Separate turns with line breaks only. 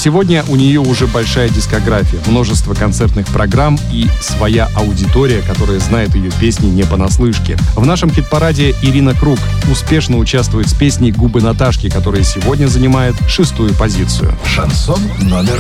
Сегодня у нее уже большая дискография, множество концертных программ и своя аудитория, которая знает ее песни не понаслышке. В нашем хит-параде Ирина Круг успешно участвует с песней «Губы Наташки», которая сегодня занимает 6-ю позицию.
Шансон номер